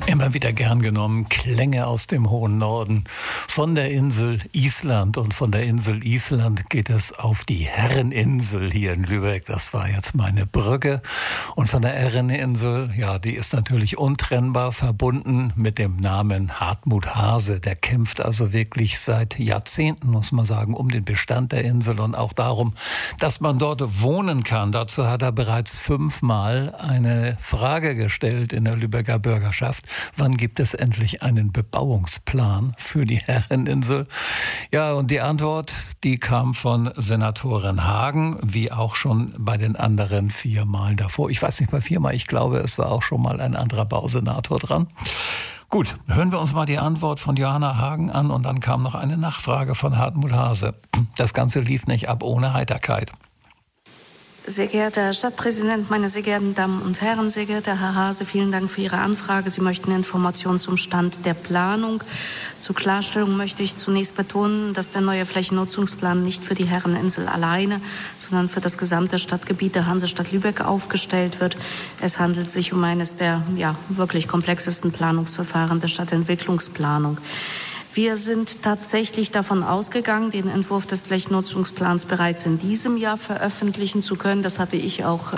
Immer wieder gern genommen, Klänge aus dem hohen Norden. Von der Insel Island und von der Insel Island geht es auf die Herreninsel hier in Lübeck. Das war jetzt meine Brücke. Und von der Herreninsel, ja, die ist natürlich untrennbar verbunden mit dem Namen Hartmut Hase. Der kämpft also wirklich seit Jahrzehnten, muss man sagen, um den Bestand der Insel und auch darum, dass man dort wohnen kann. Dazu hat er bereits 5-mal eine Frage gestellt in der Lübecker Bürgerschaft. Wann gibt es endlich einen Bebauungsplan für die Herreninsel? Ja, und die Antwort, die kam von Senatorin Hagen, wie auch schon bei den anderen 4-mal davor. Ich weiß nicht mal 4-mal, ich glaube, es war auch schon mal ein anderer Bausenator dran. Gut, hören wir uns mal die Antwort von Johanna Hagen an und dann kam noch eine Nachfrage von Hartmut Hase. Das Ganze lief nicht ab ohne Heiterkeit. Sehr geehrter Herr Stadtpräsident, meine sehr geehrten Damen und Herren, sehr geehrter Herr Hase, vielen Dank für Ihre Anfrage. Sie möchten Informationen zum Stand der Planung. Zur Klarstellung möchte ich zunächst betonen, dass der neue Flächennutzungsplan nicht für die Herreninsel alleine, sondern für das gesamte Stadtgebiet der Hansestadt Lübeck aufgestellt wird. Es handelt sich um eines der wirklich komplexesten Planungsverfahren der Stadtentwicklungsplanung. Wir sind tatsächlich davon ausgegangen, den Entwurf des Flächennutzungsplans bereits in diesem Jahr veröffentlichen zu können. Das hatte ich auch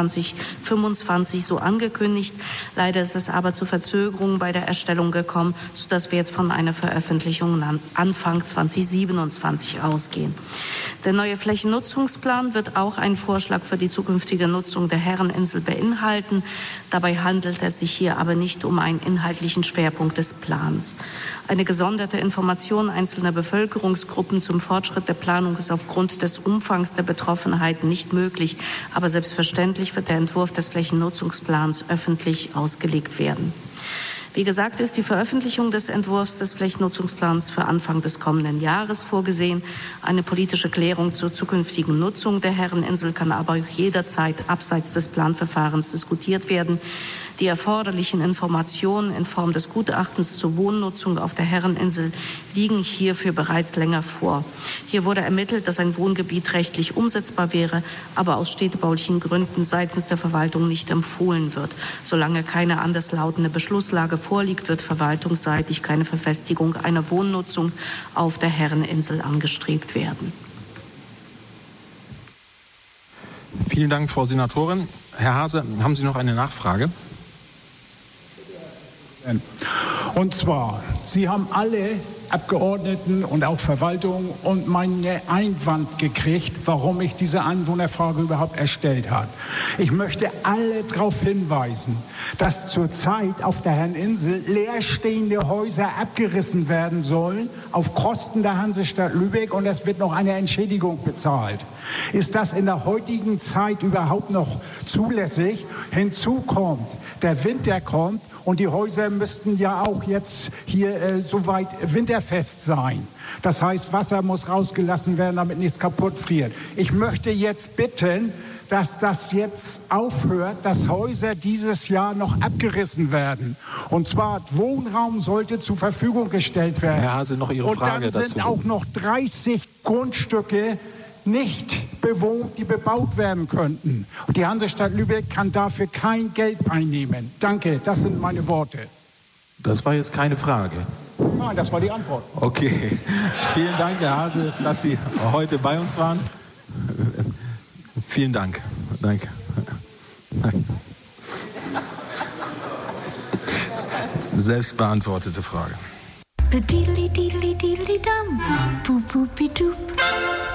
2025 so angekündigt. Leider ist es aber zu Verzögerungen bei der Erstellung gekommen, sodass wir jetzt von einer Veröffentlichung Anfang 2027 ausgehen. Der neue Flächennutzungsplan wird auch einen Vorschlag für die zukünftige Nutzung der Herreninsel beinhalten. Dabei handelt es sich hier aber nicht um einen inhaltlichen Schwerpunkt des Plans. Eine gesonderte Information einzelner Bevölkerungsgruppen zum Fortschritt der Planung ist aufgrund des Umfangs der Betroffenheit nicht möglich. Aber selbstverständlich wird der Entwurf des Flächennutzungsplans öffentlich ausgelegt werden. Wie gesagt, ist die Veröffentlichung des Entwurfs des Flächennutzungsplans für Anfang des kommenden Jahres vorgesehen. Eine politische Klärung zur zukünftigen Nutzung der Herreninsel kann aber auch jederzeit abseits des Planverfahrens diskutiert werden. Die erforderlichen Informationen in Form des Gutachtens zur Wohnnutzung auf der Herreninsel liegen hierfür bereits länger vor. Hier wurde ermittelt, dass ein Wohngebiet rechtlich umsetzbar wäre, aber aus städtebaulichen Gründen seitens der Verwaltung nicht empfohlen wird. Solange keine anderslautende Beschlusslage vorliegt, wird verwaltungsseitig keine Verfestigung einer Wohnnutzung auf der Herreninsel angestrebt werden. Vielen Dank, Frau Senatorin. Herr Hase, haben Sie noch eine Nachfrage? Und zwar, Sie haben alle Abgeordneten und auch Verwaltung und meinen Einwand gekriegt, warum ich diese Anwohnerfrage überhaupt erstellt habe. Ich möchte alle darauf hinweisen, dass zurzeit auf der Herreninsel leerstehende Häuser abgerissen werden sollen auf Kosten der Hansestadt Lübeck und es wird noch eine Entschädigung bezahlt. Ist das in der heutigen Zeit überhaupt noch zulässig? Hinzu kommt, der Winter kommt und die Häuser müssten ja auch jetzt hier soweit winterfest sein. Das heißt, Wasser muss rausgelassen werden, damit nichts kaputt friert. Ich möchte jetzt bitten, dass das jetzt aufhört, dass Häuser dieses Jahr noch abgerissen werden. Und zwar Wohnraum sollte zur Verfügung gestellt werden. Herr Hase, noch Ihre Frage dazu. Und dann sind auch noch 30 Grundstücke nicht bewohnt, die bebaut werden könnten. Und die Hansestadt Lübeck kann dafür kein Geld einnehmen. Danke, das sind meine Worte. Das war jetzt keine Frage. Nein, das war die Antwort. Okay. Vielen Dank, Herr Hase, dass Sie heute bei uns waren. Vielen Dank. Danke. Selbst beantwortete Frage.